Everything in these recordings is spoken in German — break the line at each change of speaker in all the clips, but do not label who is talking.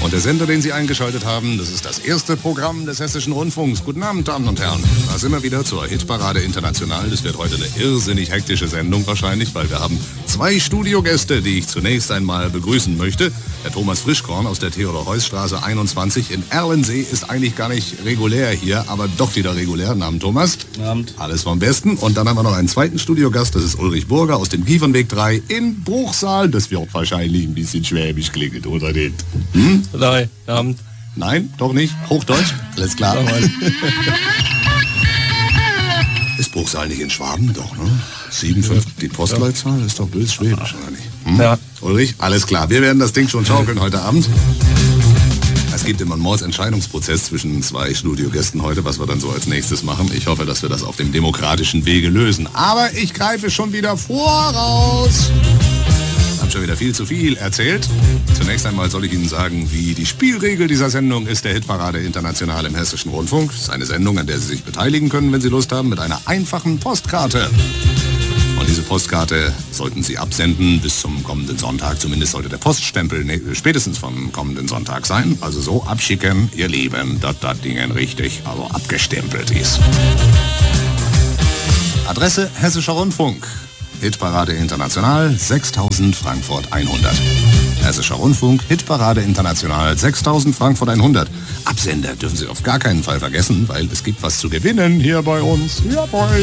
Und der Sender, den Sie eingeschaltet haben, das ist das erste Programm des Hessischen Rundfunks. Guten Abend, Damen und Herren. Da sind wir wieder zur Hitparade International. Das wird heute eine irrsinnig hektische Sendung wahrscheinlich, weil wir haben 2 Studiogäste, die ich zunächst einmal begrüßen möchte. Der Thomas Frischkorn aus der Theodor-Heuss-Straße 21 in Erlensee ist eigentlich gar nicht regulär hier, aber doch wieder regulär. Guten Abend, Thomas.
Guten Abend.
Alles vom Besten. Und dann haben wir noch einen zweiten Studiogast, das ist Ulrich Burger aus dem Kiefernweg 3 in Bruchsal. Das wird wahrscheinlich ein bisschen schwäbisch klingen, oder nicht?
Nein, guten Abend.
Nein, doch nicht. Hochdeutsch? Alles klar. Ist Bruchsal nicht in Schwaben? Doch, ne? 7,5. Die Postleitzahl ist doch bös schwäbisch, oder nicht?
Ja.
Ulrich, alles klar. Wir werden das Ding schon schaukeln heute Abend. Es gibt immer einen Mordsentscheidungsprozess zwischen 2 Studiogästen heute, was wir dann so als nächstes machen. Ich hoffe, dass wir das auf dem demokratischen Wege lösen. Aber ich greife schon wieder voraus. Ich habe schon wieder viel zu viel erzählt. Zunächst einmal soll ich Ihnen sagen, wie die Spielregel dieser Sendung ist, der Hitparade International im Hessischen Rundfunk. Das ist eine Sendung, an der Sie sich beteiligen können, wenn Sie Lust haben, mit einer einfachen Postkarte. Und diese Postkarte sollten Sie absenden bis zum kommenden Sonntag. Zumindest sollte der Poststempel spätestens vom kommenden Sonntag sein. Also so abschicken, Ihr Lieben, dass das Ding richtig, also abgestempelt ist. Adresse Hessischer Rundfunk. Hitparade International, 6000 Frankfurt 100. Hessischer Rundfunk, Hitparade International, 6000 Frankfurt 100. Absender dürfen Sie auf gar keinen Fall vergessen, weil es gibt was zu gewinnen hier bei uns. Jawohl.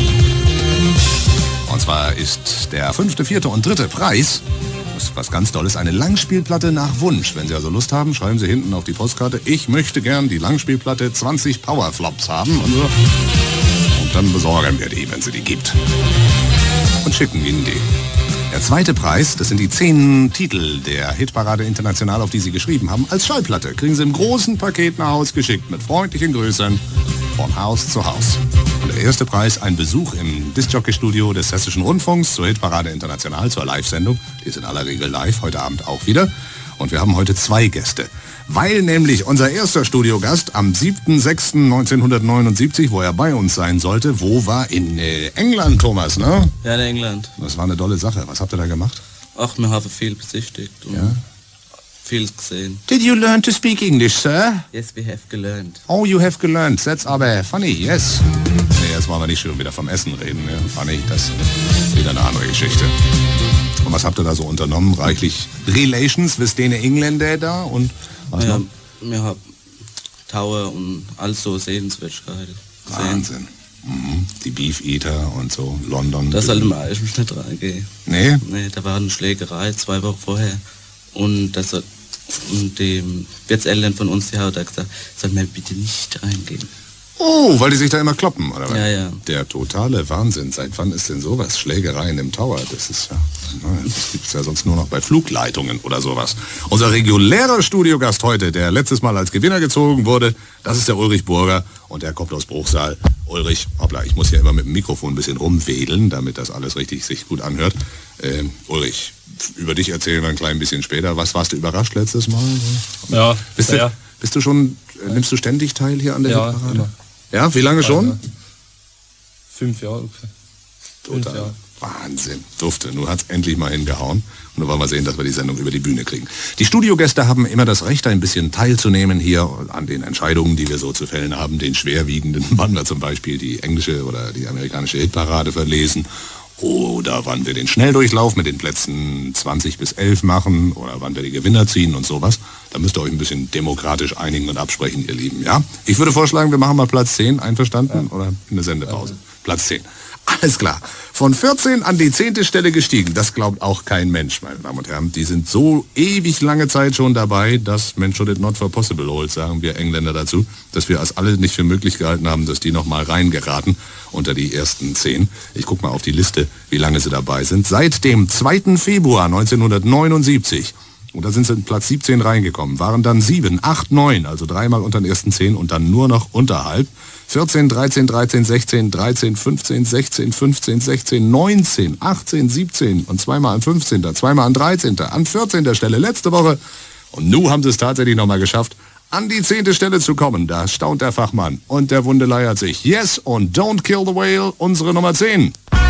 Und zwar ist der 5., 4. und 3. Preis, das ist was ganz Tolles, eine Langspielplatte nach Wunsch. Wenn Sie also Lust haben, schreiben Sie hinten auf die Postkarte, ich möchte gern die Langspielplatte 20 Powerflops haben. Und dann besorgen wir die, wenn sie die gibt. Und schicken Ihnen die. Der 2. Preis, das sind die 10 Titel der Hitparade International, auf die Sie geschrieben haben, als Schallplatte. Kriegen Sie im großen Paket nach Haus geschickt, mit freundlichen Grüßen von Haus zu Haus. Und der 1. Preis, ein Besuch im Discjockey-Studio des Hessischen Rundfunks zur Hitparade International, zur Live-Sendung. Die ist in aller Regel live, heute Abend auch wieder. Und wir haben heute 2 Gäste. Weil nämlich unser erster Studiogast am 7.6.1979, wo er bei uns sein sollte, wo war? In England, Thomas, ne?
Ja, in England.
Das war eine tolle Sache. Was habt ihr da gemacht?
Ach, wir haben viel besichtigt und vieles gesehen.
Did you learn to speak English, sir?
Yes, we have gelernt.
Oh, you have gelernt. That's aber funny, yes. Nee, jetzt wollen wir nicht schon wieder vom Essen reden. Ja. Funny, das ist wieder eine andere Geschichte. Und was habt ihr da so unternommen? Reichlich Relations, wisst ihr, Engländer da und was noch?
Wir haben Tower und all so Sehenswürdigkeiten.
Wahnsinn. Mhm. Die Beef Eater und so, London.
Das sollte man eigentlich nicht reingehen.
Nee?
Nee, da war eine Schlägerei 2 Wochen vorher. Und dem Wirtseltern von uns, die hat gesagt, soll mir bitte nicht reingehen.
Oh, weil die sich da immer kloppen, oder was?
Ja, ja.
Der totale Wahnsinn. Seit wann ist denn sowas? Schlägereien im Tower, das ist ja... Das gibt es ja sonst nur noch bei Flugleitungen oder sowas. Unser regulärer Studiogast heute, der letztes Mal als Gewinner gezogen wurde, das ist der Ulrich Burger und der kommt aus Bruchsal. Ulrich, hoppla, ich muss ja immer mit dem Mikrofon ein bisschen rumwedeln, damit das alles richtig sich gut anhört. Ulrich, über dich erzählen wir ein klein bisschen später. Was warst du überrascht letztes Mal?
Ja,
bist du schon, nimmst du ständig teil hier an der Hitparade?
Immer.
Ja, wie lange schon?
Ja. 5 Jahre ungefähr.
Total. 5 Jahre. Wahnsinn. Dufte. Nun hat's endlich mal hingehauen. Und nun wollen wir sehen, dass wir die Sendung über die Bühne kriegen. Die Studiogäste haben immer das Recht, ein bisschen teilzunehmen hier an den Entscheidungen, die wir so zu fällen haben, den schwerwiegenden, wann wir zum Beispiel die englische oder die amerikanische Hitparade verlesen oder wann wir den Schnelldurchlauf mit den Plätzen 20 bis 11 machen oder wann wir die Gewinner ziehen und sowas. Da müsst ihr euch ein bisschen demokratisch einigen und absprechen, ihr Lieben. Ja? Ich würde vorschlagen, wir machen mal Platz 10. Einverstanden? Ja. Oder eine Sendepause? Platz 10. Alles klar. Von 14 an die 10. Stelle gestiegen. Das glaubt auch kein Mensch, meine Damen und Herren. Die sind so ewig lange Zeit schon dabei, dass man should it not for possible hold, sagen wir Engländer dazu, dass wir es alle nicht für möglich gehalten haben, dass die noch mal reingeraten unter die ersten 10. Ich gucke mal auf die Liste, wie lange sie dabei sind. Seit dem 2. Februar 1979. Und da sind sie in Platz 17 reingekommen. Waren dann 7, 8, 9, also 3-mal unter den ersten 10 und dann nur noch unterhalb. 14, 13, 13, 16, 13, 15, 16, 15, 16, 19, 18, 17 und 2-mal an 15., 2-mal an 13., an 14. Stelle letzte Woche. Und nun haben sie es tatsächlich nochmal geschafft, an die 10. Stelle zu kommen. Da staunt der Fachmann und der Wunde leiert sich. Yes und Don't Kill the Whale, unsere Nummer 10.